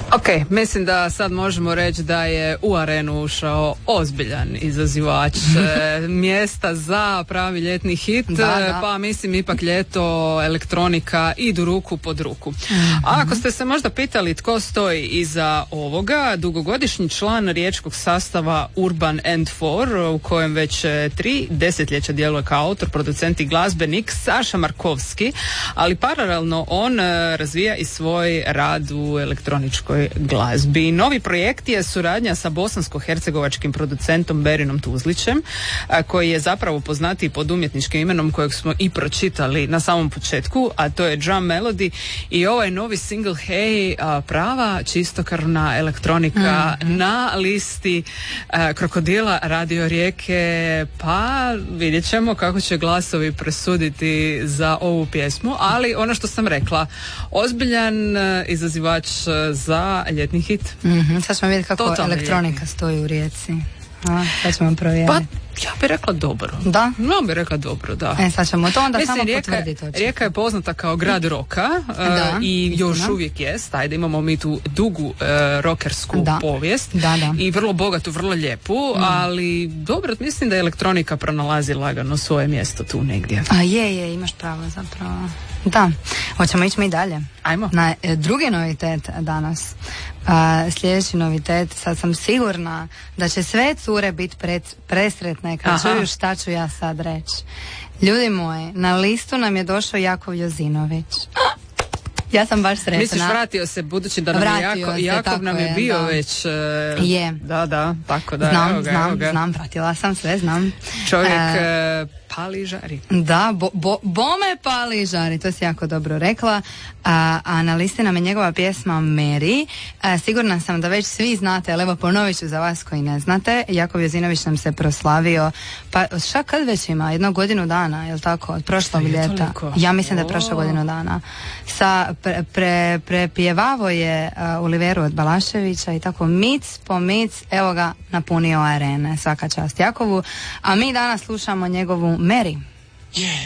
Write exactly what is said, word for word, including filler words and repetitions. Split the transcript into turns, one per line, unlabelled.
Ok, mislim da sad možemo reći da je u arenu ušao ozbiljan izazivač mjesta za pravi ljetni hit, da, da. Pa mislim ipak ljeto, elektronika idu ruku pod ruku. Mm-hmm. A ako ste se možda pitali tko stoji iza ovoga, dugogodišnji član riječkog sastava Urban and Four, u kojem već tri desetljeća djeluje kao autor, producent i glazbenik, Saša Markovski, ali paralelno on razvija i svoj rad u elektroničkoj glazbi. Novi projekt je suradnja sa bosansko-hercegovačkim producentom Berinom Tuzlićem, koji je zapravo poznatiji pod umjetničkim imenom kojeg smo i pročitali na samom početku, a to je Drum Melody, i ovaj novi single Hey, prava čistokrvna elektronika mm-hmm. na listi a, Krokodila Radio Rijeke, pa vidjet ćemo kako će glasovi presuditi za ovu pjesmu, ali ono što sam rekla, ozbiljan a, izazivač za ljetni hit.
Mm-hmm. Sad ćemo vidjeti kako
Totalni
elektronika
ljetni.
Stoji u Rijeci. A, sad ćemo provjeriti.
Pa, ja bih rekla dobro.
Da?
Ja bih rekla dobro, da.
E, sad ćemo to onda
Mislim,
samo
Rijeka,
potvrditi.
Rijeka je poznata kao grad roka uh, i još istina. Uvijek jest. Ajde, imamo mi tu dugu uh, rokersku
da.
povijest
da, da.
i vrlo bogatu, vrlo lijepu, mm. ali dobro, mislim da je elektronika pronalazi lagano svoje mjesto tu negdje.
A je, je, imaš pravo zapravo. Da, hoćemo ići mi dalje.
Ajmo.
Na e, drugi novitet danas. A, sljedeći novitet, sad sam sigurna da će sve cure biti pred, presretne kad čuju šta ću ja sad reći. Ljudi moji, na listu nam je došao Jakov Jozinović. Ja sam baš sretna.
Misliš, vratio se, budući da nam je Jako,
se,
Jakov nam je,
je
bio
da.
već... Uh,
je.
Da, da, tako da.
Znam,
evo ga,
znam,
evo ga.
znam, pratila sam sve, znam.
Čovjek
E,
uh, pali i žari.
Da, bo, bo, bome pali i žari, to si jako dobro rekla. A, a na listi nam je njegova pjesma Mary. A, sigurna sam da već svi znate, ali evo ponovit ću za vas koji ne znate. Jakov Jozinović nam se proslavio, pa šta kad već ima, jedno godinu dana, je li tako, od prošlog ljeta.
Toliko?
Ja mislim da je
O.
prošlo godinu dana. Sa pre, pre, prepjevavo je uh, Oliveru od Balaševića i tako mic po mic, evo ga, napunio arene. Svaka čast Jakovu. A mi danas slušamo njegovu Mary.
Yeah.